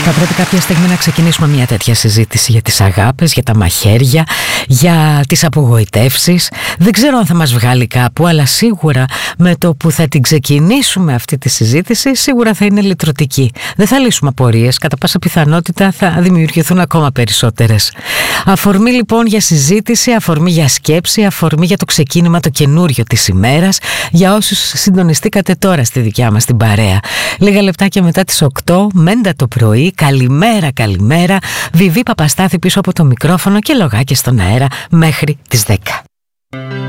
Θα πρέπει κάποια στιγμή να ξεκινήσουμε μια τέτοια συζήτηση για τις αγάπες, για τα μαχαίρια, για τις απογοητεύσεις. Δεν ξέρω αν θα μας βγάλει κάπου, αλλά σίγουρα με το που θα την ξεκινήσουμε αυτή τη συζήτηση, σίγουρα θα είναι λυτρωτική. Δεν θα λύσουμε απορίες, κατά πάσα πιθανότητα θα δημιουργηθούν ακόμα περισσότερες. Αφορμή λοιπόν για συζήτηση, αφορμή για σκέψη, αφορμή για το ξεκίνημα το καινούριο της ημέρας, για όσους συντονιστήκατε τώρα στη δικιά μας την παρέα. Λίγα λεπτάκια μετά τις 8, μέντα το πρωί, καλημέρα, καλημέρα, Βιβί Παπαστάθη πίσω από το μικρόφωνο και λογάκια στον αέρα μέχρι τις 10.